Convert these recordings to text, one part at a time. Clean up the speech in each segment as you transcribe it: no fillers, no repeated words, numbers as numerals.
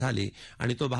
झाली आणि तो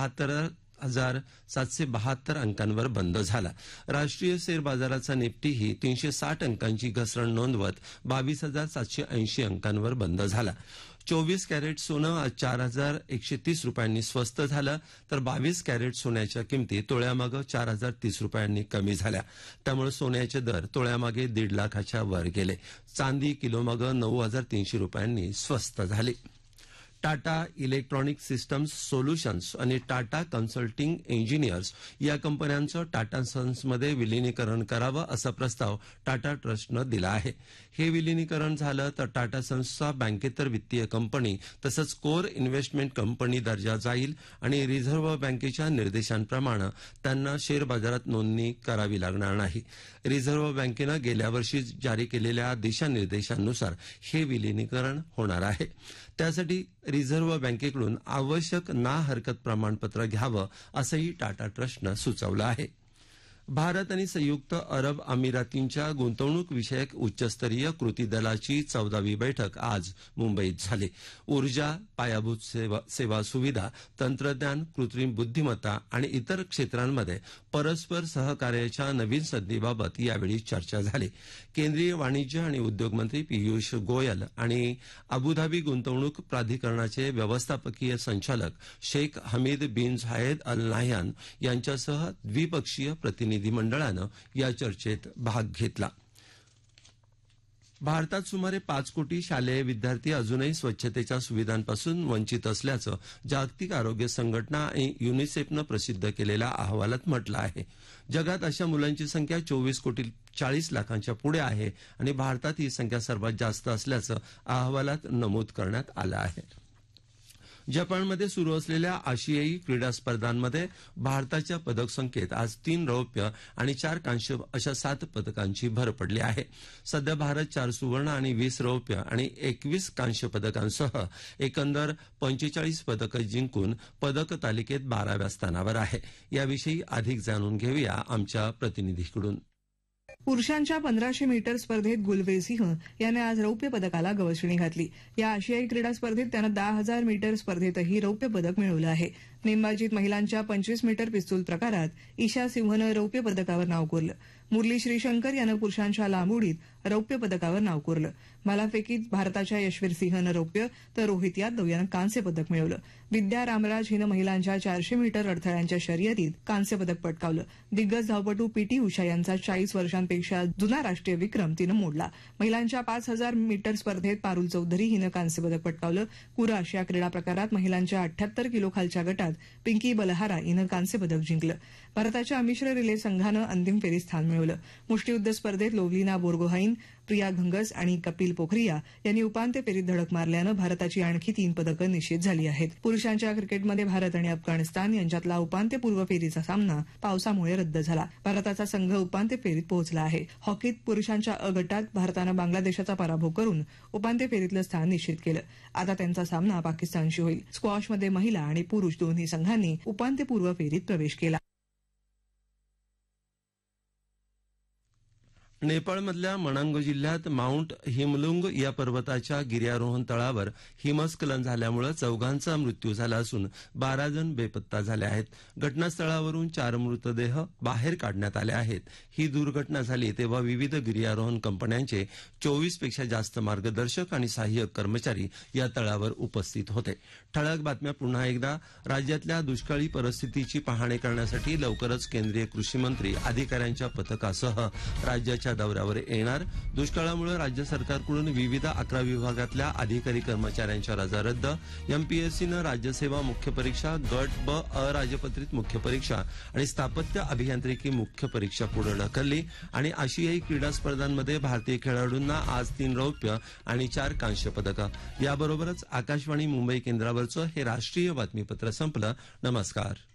72,772 अंकांवर बंद झाला. राष्ट्रीय शेअर बाजाराचा निफ्टीही 360 अंकांची घसरण नोंदवत 22,780 अंकांवर बंद झाला. 24 कॅरेट सोनं आज 4,130 रुपयांनी स्वस्त झालं, तर 22 कॅरेट सोन्याच्या किमती तोळ्यामागे 4,030 रुपयांनी कमी झाल्या. त्यामुळे सोन्याचे दर तोळ्यामागे 1.5 लाखाच्या वर गेले. चांदी किलोमागे 9,300 रुपयांनी स्वस्त झाली. टाटा इलेक्ट्रॉनिक सिस्टम्स सोल्युशन्स आणि टाटा कन्सल्टिंग इंजिनियर्स या कंपन्यांचं टाटा सन्समध्ये विलिनीकरण करावं असा प्रस्ताव टाटा ट्रस्टनं दिला आहे. हे विलिनीकरण झालं तर टाटा सन्सचा बँकेतर वित्तीय कंपनी तसंच कोर इन्व्हेस्टमेंट कंपनी दर्जा जाईल आणि रिझर्व्ह बँकेच्या निर्देशांप्रमाणे त्यांना शेअर बाजारात नोंदणी करावी लागणार नाही. रिझर्व्ह बँकेनं गेल्या वर्षी जारी केलेल्या दिशानिर्देशांनुसार हे विलिनीकरण होणार आहे. त्यासाठी रिझर्व्ह बँकेकडून आवश्यक ना हरकत प्रमाणपत्र घ्यावं असंही टाटा ट्रस्टनं सुचवलं आहे. भारत आणि संयुक्त अरब अमिरातींच्या गुंतवणूक विषयक उच्चस्तरीय कृती दलाची 14वी बैठक आज मुंबईत झाली. ऊर्जा, पायाभूत सेवा सुविधा, तंत्रज्ञान, कृत्रिम बुद्धिमत्ता आणि इतर क्षेत्रांमध्ये परस्पर सहकार्याच्या नवीन संधीबाबत यावेळी चर्चा झाली. केंद्रीय वाणिज्य आणि उद्योग मंत्री पियुष गोयल आणि अबुधाबी गुंतवणूक प्राधिकरणाचे व्यवस्थापकीय संचालक शेख हमीद बिन झायेद अल नाह्यान यांच्यासह द्विपक्षीय प्रतिनिधीमंडळानं या चर्चेत भाग घेतला. भारतात सुमारे 5 कोटी शालेय विद्यार्थी अजूनही स्वच्छतेच्या सुविधांपासून वंचित असल्याचं जागतिक आरोग्य संघटना आणि युनिसेफनं प्रसिद्ध केलेल्या अहवालात म्हटलं आहे. जगात अशा मुलांची संख्या 24 कोटी 40 लाखांच्या पुढे आहे आणि भारतात ही संख्या सर्वात जास्त असल्याचं अहवालात नमूद करण्यात आलं आहे. जपानमध्ये सुरू असलेल्या आशियाई क्रीडा स्पर्धांमध्ये भारताच्या पदक संख्येत आज 3 रौप्य आणि 4 कांस्य अशा 7 पदकांची भर पडली आहे. सध्या भारत 4 सुवर्ण आणि 20 रौप्य आणि 21 कांस्य पदकांसह एकंदर 45 पदकं जिंकून पदक तालिकेत 12व्या स्थानावर आहे. याविषयी अधिक जाणून घेऊया आमच्या प्रतिनिधीकडून. पुरुषांच्या 1500 मीटर स्पर्धेत गुलवेज सिंह याने आज रौप्य पदकाला गवसणी घातली. या आशियाई क्रीडा स्पर्धेत त्यानं 10,000 मीटर स्पर्धेतही रौप्य पदक मिळवलं आहे. नेमबाजीत महिलांच्या 25 मीटर पिस्तूल प्रकारात ईशा सिंहनं रौप्य पदकावर नाव कोरलं. मुरली श्रीशंकर यानं पुरुषांच्या लांब उडीत रौप्य पदकावर नाव कोरलं. भालाफेकीत भारताच्या यशवीर सिंहनं रौप्य तर रोहित यादव यानं कांस्य पदक मिळवलं. विद्या रामराज हिनं महिलांच्या 400 मीटर अडथळ्यांच्या शर्यतीत कांस्य पदक पटकावलं. दिग्गज धावपटू पीटी उषा यांचा 40 वर्षांपेक्षा जुना राष्ट्रीय विक्रम तिनं मोडला. महिलांच्या 5,000 मीटर स्पर्धेत पारुल चौधरी हिनं कांस्य पदक पटकावलं. कुराश या क्रीडा प्रकारात महिलांच्या 78 किलो खालच्या गटात पिंकी बलहारा हिनं कांस्य पदक जिंकलं. भारताच्या मिश्र रिले संघानं अंतिम फेरीत स्थान मिळवलं. मुष्टियुद्ध स्पर्धेत लोव्लिना बोर्गोहाईन, प्रिया घंगस आणि कपिल पोखरिया यांनी उपांत्य फेरीत धडक मारल्यानं भारताची आणखी 3 पदकं निश्चित झाली आहेत. पुरुषांच्या क्रिकेटमध्ये भारत आणि अफगाणिस्तान यांच्यातला उपांत्यपूर्व फेरीचा सामना पावसामुळे रद्द झाला. भारताचा संघ उपांत्य फेरीत पोहोचला आहे. हॉकीत पुरुषांच्या अ गटात भारतानं बांगलादेशाचा पराभव करून उपांत्य फेरीतलं स्थान निश्चित केलं. आता त्यांचा सामना पाकिस्तानशी होईल. स्क्वॉशमध्ये महिला आणि पुरुष दोन्ही संघांनी उपांत्यपूर्व फेरीत प्रवेश केला. नेपाळमधल्या मनांग जिल्ह्यात माउंट हिमलुंग या पर्वताच्या गिर्यारोहण तळावर हिमस्खलन झाल्यामुळे 4 मृत्यू झाला असून 12 जण बेपत्ता झाले आहेत. घटनास्थळावरून 4 मृतदेह बाहेर काढण्यात आले आहेत. ही दुर्घटना झाली तेव्हा विविध गिर्यारोहण कंपन्यांचे 24 पेक्षा जास्त मार्गदर्शक आणि सहाय्यक कर्मचारी या तळावर उपस्थित होते. ठळक बातम्या पुन्हा एकदा. राज्यातल्या दुष्काळी परिस्थितीची पाहणी करण्यासाठी लवकरच केंद्रीय कृषी मंत्री अधिकाऱ्यांच्या पथकासह राज्याच्या दौऱ्यावर येणार. दुष्काळामुळे राज्य सरकारकडून विविध 11 विभागातल्या अधिकारी कर्मचाऱ्यांच्या रजा रद्द. एमपीएससीनं राज्यसेवा मुख्य परीक्षा, गट ब अराजपत्रित मुख्य परीक्षा आणि स्थापत्य अभियांत्रिकी मुख्य परीक्षा पुढे ढकलली. आणि आशियाई क्रीडा स्पर्धांमध्ये भारतीय खेळाडूंना आज 3 रौप्य आणि 4 कांस्य पदकं. याबरोबरच आकाशवाणी मुंबई केंद्रावरचं हे राष्ट्रीय बातमीपत्र संपलं. नमस्कार.